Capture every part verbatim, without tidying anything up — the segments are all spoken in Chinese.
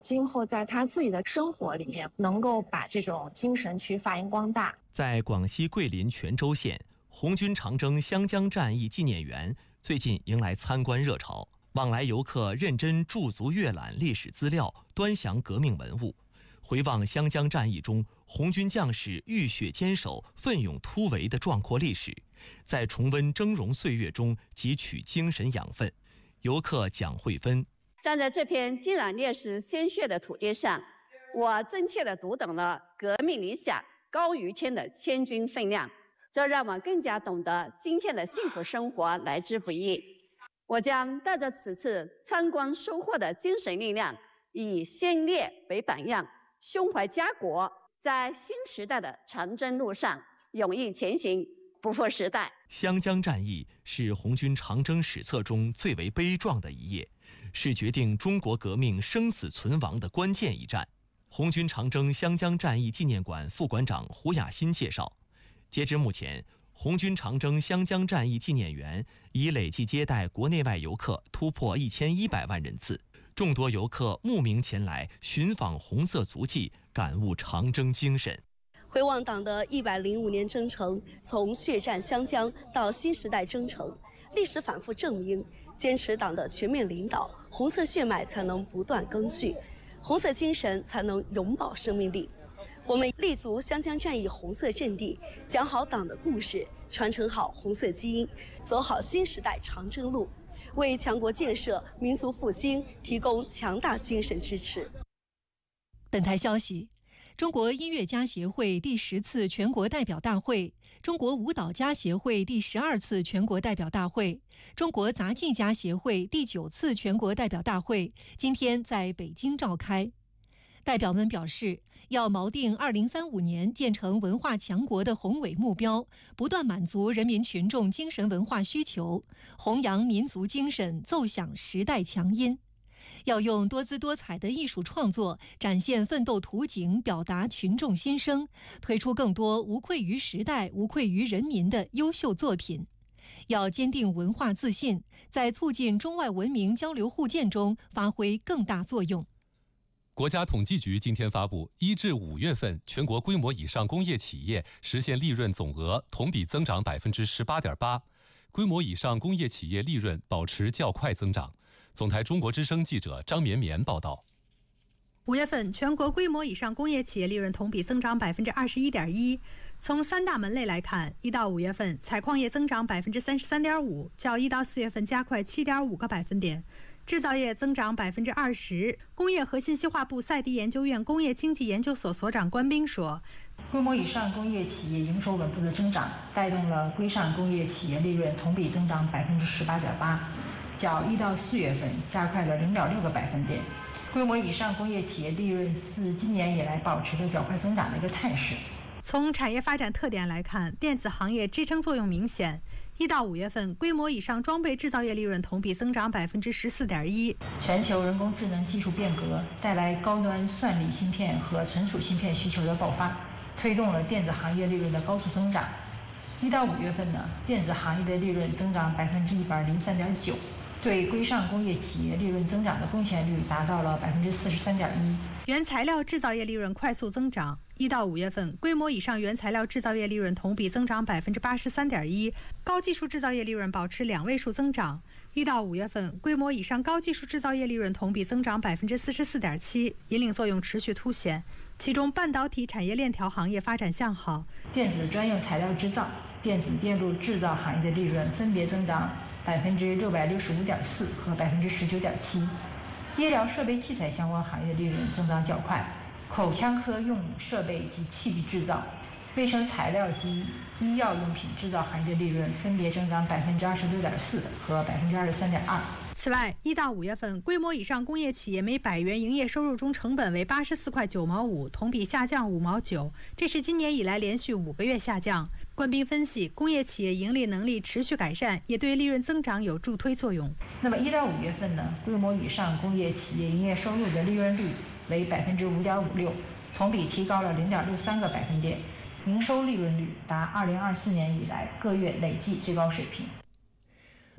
今后在他自己的生活里面能够把这种精神去发扬光大。 在广西桂林全州县，红军长征湘江战役纪念园最近迎来参观热潮，往来游客认真驻足阅览历史资料，端详革命文物，回望湘江战役中红军将士浴血坚守、奋勇突围的壮阔历史，在重温峥嵘岁月中汲取精神养分。游客蒋慧芬： 站在这片浸染烈士鲜血的土地上，我真切地读懂了革命理想高于天的千钧分量，这让我更加懂得今天的幸福生活来之不易。我将带着此次参观收获的精神力量，以先烈为榜样，胸怀家国，在新时代的长征路上勇毅前行，不负时代。 湘江战役是红军长征史册中最为悲壮的一页，是决定中国革命生死存亡的关键一战。红军长征湘江战役纪念馆副馆长胡雅欣介绍，截至目前，红军长征湘江战役纪念园已累计接待国内外游客突破一千一百万人次，众多游客慕名前来寻访红色足迹，感悟长征精神。 回望党的一百零五年征程，从血战湘江到新时代征程，历史反复证明，坚持党的全面领导，红色血脉才能不断更续，红色精神才能永葆生命力。我们立足湘江战役红色阵地，讲好党的故事，传承好红色基因，走好新时代长征路，为强国建设、民族复兴提供强大精神支持。 本台消息，中国音乐家协会第十次全国代表大会、中国舞蹈家协会第十二次全国代表大会、中国杂技家协会第九次全国代表大会今天在北京召开。代表们表示，要锚定二零三五年建成文化强国的宏伟目标，不断满足人民群众精神文化需求，弘扬民族精神，奏响时代强音。要用多姿多彩的艺术创作展现奋斗图景，表达群众心声，推出更多无愧于时代、无愧于人民的优秀作品。要坚定文化自信，在促进中外文明交流互鉴中发挥更大作用。 国家统计局今天发布，一至五月份全国规模以上工业企业实现利润总额同比增长百分之十八点八，规模以上工业企业利润保持较快增长。总台中国之声记者张绵绵报道。 五月份全国规模以上工业企业利润同比增长百分之二十一点一。从三大门类来看，一到五月份采矿业增长百分之三十三点五，较一到四月份加快七点五个百分点。制造业增长百分之二十。工业和信息化部赛迪研究院工业经济研究所所长关斌说， 规模以上工业企业营收稳步的增长，带动了规上工业企业利润同比增长百分之十八点八，较一到四月份加快了零点六个百分点。规模以上工业企业利润自今年以来保持着较快增长的一个态势。 从产业发展特点来看，电子行业支撑作用明显。一到五月份，规模以上装备制造业利润同比增长百分之十四点一。 全球人工智能技术变革带来高端算力芯片和存储芯片需求的爆发，推动了电子行业利润的高速增长。一到五月份呢，电子行业的利润增长百分之一百零三点九，对规上工业企业利润增长的贡献率达到了百分之四十三点一。 原材料制造业利润快速增长，一到五月份，规模以上原材料制造业利润同比增长百分之八十三点一，高技术制造业利润保持两位数增长。一到五月份，规模以上高技术制造业利润同比增长百分之四十四点七，引领作用持续凸显。其中，半导体产业链条行业发展向好， 电子专用材料制造、电子电路制造行业的利润分别增长百分之六百六十五点四和百分之十九点七。医疗设备器材相关行业利润增长较快，口腔科用设备及器具制造、卫生材料及医药用品制造行业的利润分别增长百分之二十六点四和百分之二十三点二。 此外，一到五月份，规模以上工业企业每百元营业收入中成本为八十四块九毛五，同比下降五毛九，这是今年以来连续五个月下降。关斌分析，工业企业盈利能力持续改善，也对利润增长有助推作用。 那么一到五月份呢，规模以上工业企业营业收入的利润率为百分之五点五六，同比提高了零点六三个百分点，营收利润率达二零二四年以来各月累计最高水平。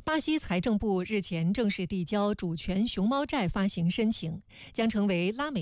巴西财政部日前正式递交主权熊猫债发行申请，将成为拉美